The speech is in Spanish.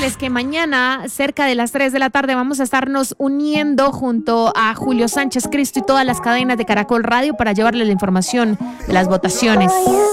recordarles que mañana, cerca de las 3 de la tarde, vamos a estarnos uniendo junto a Julio Sánchez Cristo y todas las cadenas de Caracol Radio para llevarles la información de las votaciones.